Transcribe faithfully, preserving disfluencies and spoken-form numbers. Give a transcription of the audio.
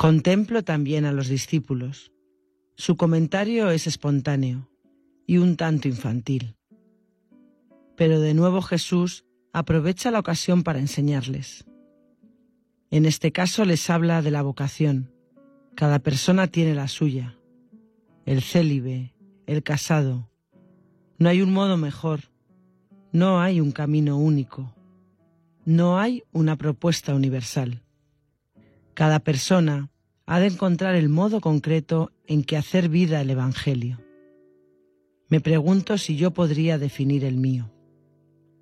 Contemplo también a los discípulos. Su comentario es espontáneo y un tanto infantil. Pero de nuevo Jesús aprovecha la ocasión para enseñarles. En este caso les habla de la vocación. Cada persona tiene la suya. El célibe, el casado. No hay un modo mejor. No hay un camino único. No hay una propuesta universal. Cada persona ha de encontrar el modo concreto en que hacer vida el Evangelio. Me pregunto si yo podría definir el mío.